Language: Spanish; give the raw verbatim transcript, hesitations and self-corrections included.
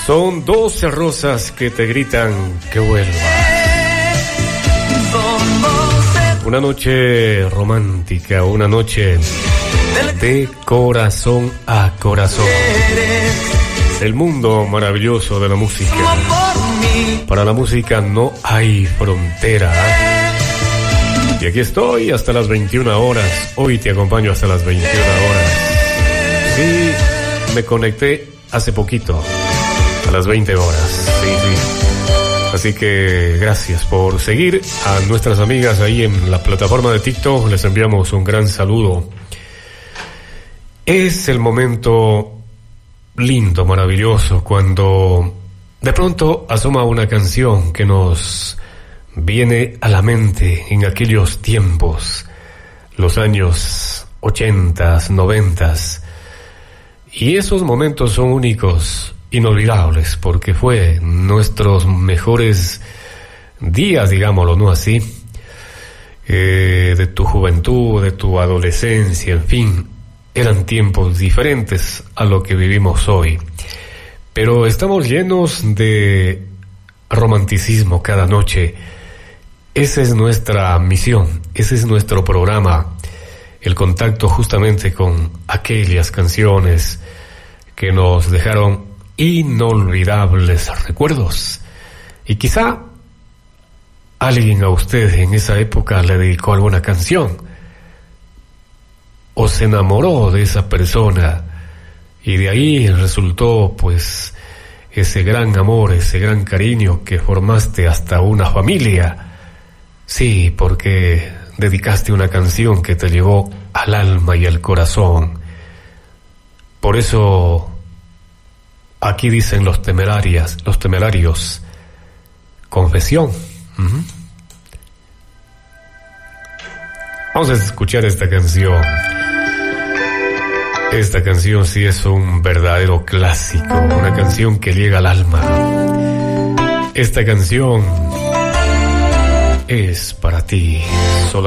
Son doce rosas que te gritan que vuelvas. Una noche romántica, una noche de corazón a corazón. El mundo maravilloso de la música. Para la música no hay frontera. Y aquí estoy hasta las veintiuna horas. Hoy te acompaño hasta las veintiuna horas. Sí, me conecté hace poquito. A las veinte horas. Sí, sí. Así que gracias por seguir. A nuestras amigas ahí en la plataforma de TikTok les enviamos un gran saludo. Es el momento lindo, maravilloso, cuando de pronto asoma una canción que nos viene a la mente en aquellos tiempos, los años ochentas, noventas. Y esos momentos son únicos, inolvidables, porque fue nuestros mejores días, digámoslo, ¿no así? Eh, de tu juventud, de tu adolescencia, en fin, eran tiempos diferentes a lo que vivimos hoy. Pero estamos llenos de romanticismo cada noche. Esa es nuestra misión, ese es nuestro programa, el contacto justamente con aquellas canciones que nos dejaron inolvidables recuerdos. Y quizá alguien a usted en esa época le dedicó alguna canción, o se enamoró de esa persona, y de ahí resultó pues ese gran amor, ese gran cariño que formaste hasta una familia. Sí, porque dedicaste una canción que te llegó al alma y al corazón. Por eso aquí dicen los temerarias, los temerarios, confesión. Uh-huh. Vamos a escuchar esta canción. Esta canción sí es un verdadero clásico, una canción que llega al alma. Esta canción es para ti, solamente.